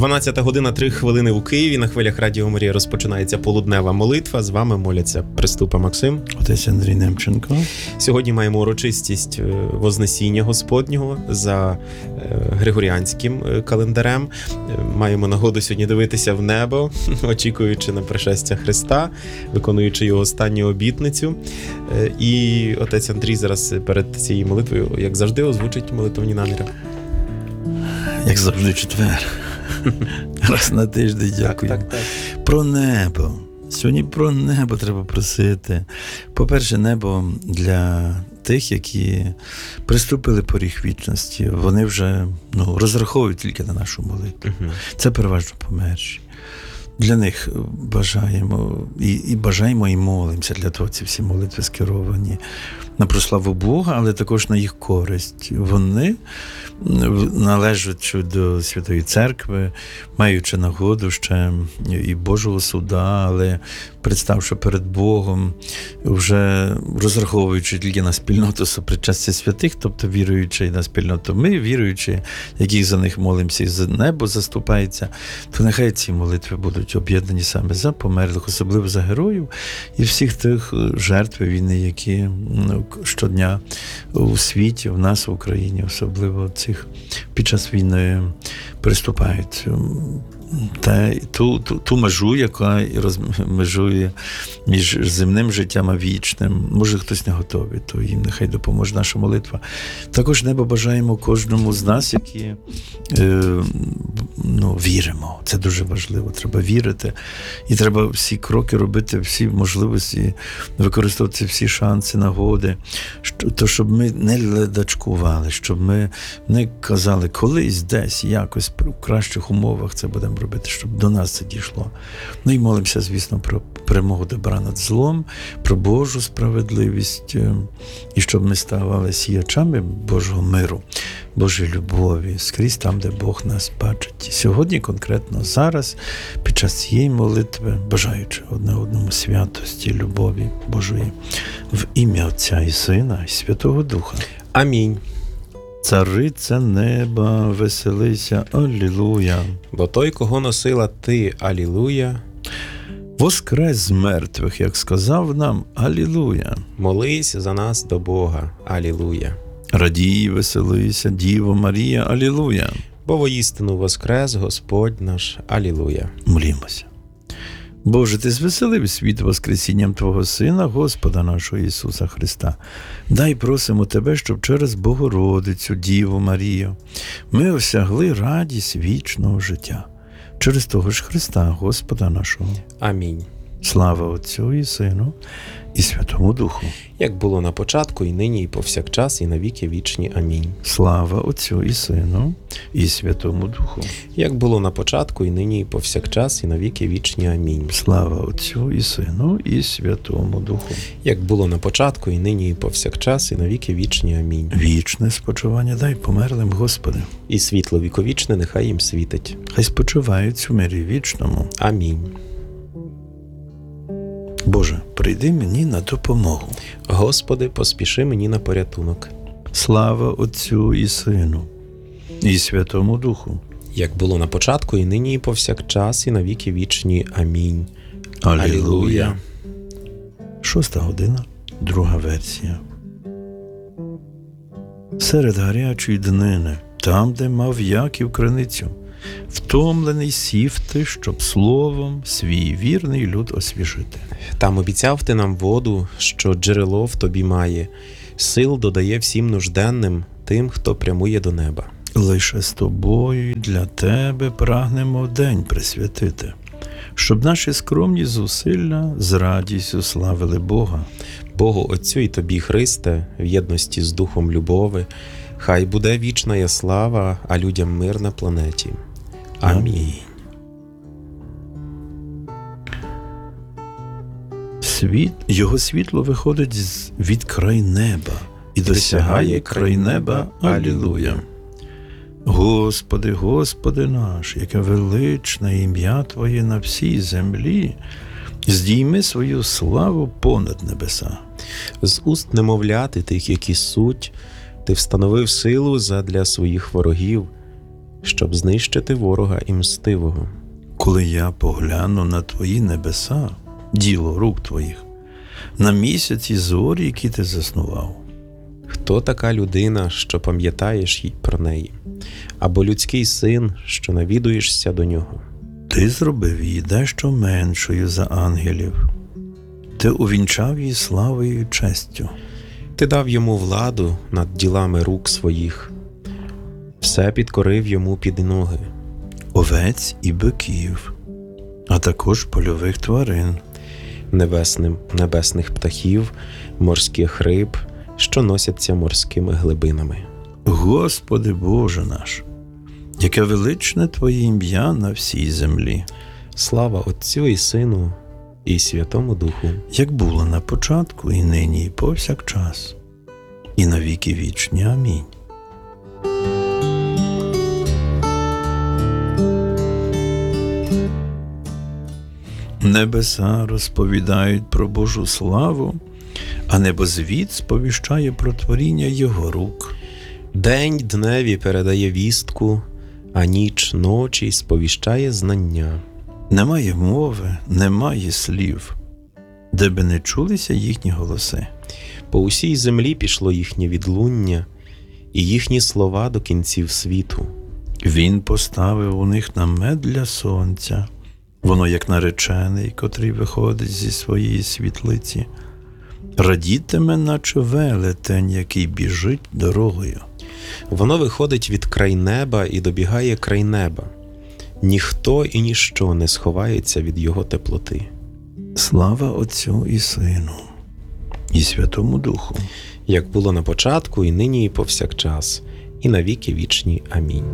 12 година 3 хвилини у Києві. На хвилях Радіо Марія розпочинається полуднева молитва. З вами моляться Приступа Максим. Отець Андрій Немченко. Сьогодні маємо урочистість Вознесіння Господнього за григоріанським календарем. Маємо нагоду сьогодні дивитися в небо, очікуючи на пришестя Христа, виконуючи його останню обітницю. І отець Андрій зараз перед цією молитвою, як завжди, озвучить молитовні наміри. Як завжди, четвер. Раз на тиждень, дякую. Так. Про небо. Сьогодні про небо треба просити. По-перше, небо для тих, які приступили поріг вічності. Вони вже розраховують тільки на нашу молитву. Це переважно померші. Для них бажаємо і молимося, для того ці всі молитви скеровані на прославу Бога, але також на їх користь. Вони, належачи до Святої Церкви, маючи нагоду ще і Божого суда, але представши перед Богом, вже розраховуючи тільки на спільноту сопричастя святих, тобто віруючи на спільноту ми, віруючи, яких за них молимося і за небо заступається, то нехай ці молитви будуть об'єднані саме за померлих, особливо за героїв і всіх тих жертв війни, які щодня у світі, в нас в Україні, особливо цих під час війни приступають. Ту межу, яка розмежує між земним життям і вічним. Може, хтось не готовий, то їм нехай допоможе наша молитва. Також небо бажаємо кожному з нас, які віримо. Це дуже важливо. Треба вірити. І треба всі кроки робити, всі можливості, використовувати всі шанси, нагоди. То, щоб ми не ледачкували, щоб ми не казали, колись, десь, якось, в кращих умовах це будемо робити, щоб до нас це дійшло. І молимося, звісно, про перемогу добра над злом, про Божу справедливість, і щоб ми ставали сіячами Божого миру, Божої любові, скрізь там, де Бог нас бачить. Сьогодні, конкретно зараз, під час цієї молитви, бажаючи одне одному святості, любові Божої, в ім'я Отця і Сина, і Святого Духа. Амінь. Цариця неба, веселися, алілуя. Бо той, кого носила ти, алілуя. Воскрес з мертвих, як сказав нам, алілуя. Молись за нас до Бога, алілуя. Радій, веселися, Діво Марія, алілуя. Бо воістину воскрес Господь наш, алілуя. Молімося. Боже, Ти звеселив світ воскресінням Твого Сина, Господа нашого Ісуса Христа. Дай просимо Тебе, щоб через Богородицю, Діву Марію, ми осягли радість вічного життя. Через того ж Христа, Господа нашого. Амінь. Слава Отцю і Сину, і Святому Духу. Як було на початку, і нині, і повсякчас, і навіки вічні. Амінь. Слава Отцю і Сину, і Святому Духу. Як було на початку, і нині, і повсякчас, і навіки вічні. Амінь. Слава Отцю і Сину, і Святому Духу. Як було на початку, і нині, і повсякчас, і навіки вічні. Амінь. Вічне спочивання дай померлим, Господи. І світло віковічне нехай їм світить. Хай спочивають у мирі вічному. Амінь. Боже, прийди мені на допомогу. Господи, поспіши мені на порятунок. Слава Отцю і Сину, і Святому Духу. Як було на початку, і нині, і повсякчас, і навіки вічні. Амінь. Алілуя. 6 година, 2 версія. Серед гарячої днини, там, де мав Яків криницю, втомлений сів ти, щоб словом свій вірний люд освіжити. Там обіцяв ти нам воду, що джерело в тобі має, сил додає всім нужденним, тим, хто прямує до неба. Лише з тобою й для тебе прагнемо день присвятити, щоб наші скромні зусилля з радістю славили Бога. Богу Отцю і тобі, Христе, в єдності з Духом любови, хай буде вічна є слава, а людям мир на планеті. Амінь. Його світло виходить від край неба і досягає край неба. Алілуя. Господи, Господи наш, яке величне ім'я Твоє на всій землі, здійми свою славу понад небеса. З уст немовляти тих, які суть, ти встановив силу задля своїх ворогів. щоб знищити ворога і мстивого. Коли я погляну на твої небеса, діло рук твоїх, на місяць і зорі, які ти заснував. Хто така людина, що пам'ятаєш їй про неї? Або людський син, що навідуєшся до нього? Ти зробив її дещо меншою за ангелів. Ти увінчав її славою і честю. Ти дав йому владу над ділами рук своїх. Все підкорив йому під ноги. Овець і биків, а також польових тварин. Небесних птахів, морських риб, що носяться морськими глибинами. Господи Боже наш, яке величне Твоє ім'я на всій землі. Слава Отцю і Сину, і Святому Духу, як було на початку, і нині, і повсякчас, і на віки вічні. Амінь. Небеса розповідають про Божу славу, а небозвід сповіщає про творіння Його рук. День дневі передає вістку, а ніч ночі сповіщає знання. Немає мови, немає слів, де би не чулися їхні голоси. По усій землі пішло їхнє відлуння, і їхні слова до кінців світу. Він поставив у них намет для сонця. Воно як наречений, котрий виходить зі своєї світлиці. Радітиме, наче велетень, який біжить дорогою. Воно виходить від край неба і добігає край неба. Ніхто і ніщо не сховається від його теплоти. Слава Отцю і Сину, і Святому Духу, як було на початку, і нині, і повсякчас, і на віки вічні. Амінь.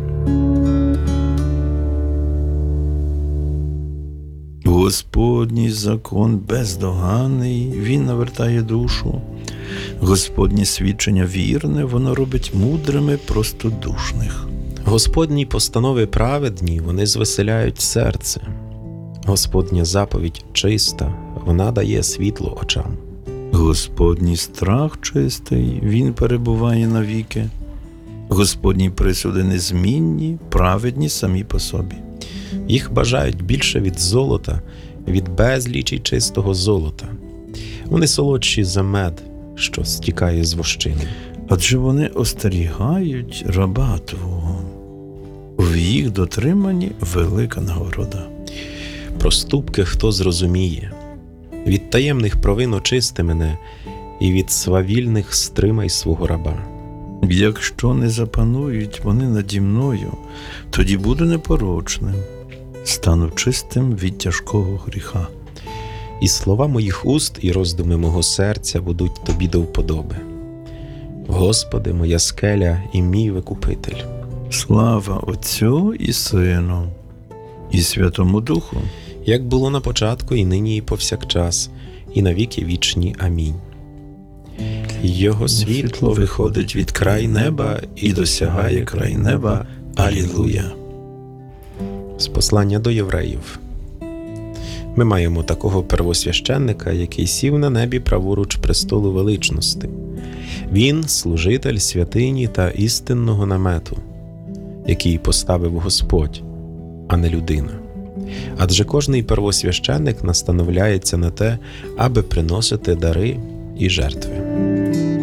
Господній закон бездоганний, він навертає душу. Господнє свідчення вірне, воно робить мудрими простодушних. Господні постанови праведні, вони звеселяють серце. Господня заповідь чиста, вона дає світло очам. Господній страх чистий, він перебуває навіки. Господні присуди незмінні, праведні самі по собі. Їх бажають більше від золота, від безлічі чистого золота. Вони солодші за мед, що стікає з вощини. Адже вони остерігають раба Твого. В їх дотриманні велика нагорода. Проступки хто зрозуміє. Від таємних провин очисти мене, і від свавільних стримай свого раба. Якщо не запанують вони наді мною, тоді буду непорочним, стану чистим від тяжкого гріха. І слова моїх уст, і роздуми мого серця будуть тобі до вподоби. Господи, моя скеля і мій викупитель. Слава Отцю і Сину, і Святому Духу, як було на початку, і нині, і повсякчас, і на віки вічні. Амінь. Його світло виходить від край неба і досягає край неба. Алілуя. З послання до євреїв. Ми маємо такого первосвященника, який сів на небі праворуч престолу величності. Він – служитель святині та істинного намету, який поставив Господь, а не людина. Адже кожний первосвященник настановляється на те, аби приносити дари і жертви.